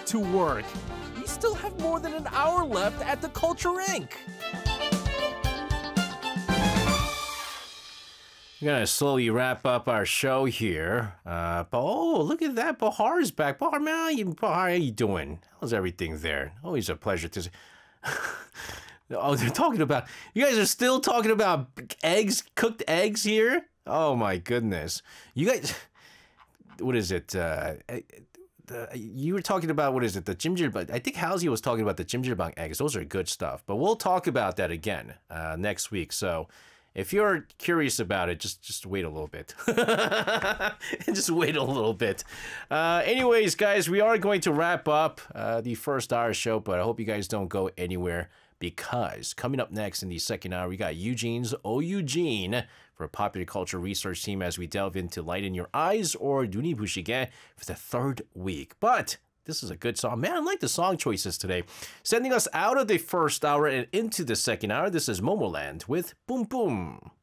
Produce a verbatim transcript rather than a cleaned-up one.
to work. We still have more than an hour left at the Culture Incorporated. We're gonna slowly wrap up our show here. Uh, but oh, look at that! Bahar's back. Bahar, man, you, Bahar, how you doing? How's everything there? Always a pleasure to see. Oh, they're talking about. You guys are still talking about eggs, cooked eggs here. Oh my goodness, you guys. What is it? Uh, the, you were talking about what is it? The jjimjilbang. I think Halsey was talking about the jjimjilbang eggs. Those are good stuff. But we'll talk about that again uh, next week. So. If you're curious about it, just just wait a little bit. Just wait a little bit. Uh, anyways, guys, we are going to wrap up uh, the first hour show, but I hope you guys don't go anywhere because coming up next in the second hour, we got Eugene's Oh Eugene for a popular culture research team as we delve into Light in Your Eyes or Duni Bushige for the third week. But this is a good song. Man, I like the song choices today. Sending us out of the first hour and into the second hour, this is Momoland with Boom Boom.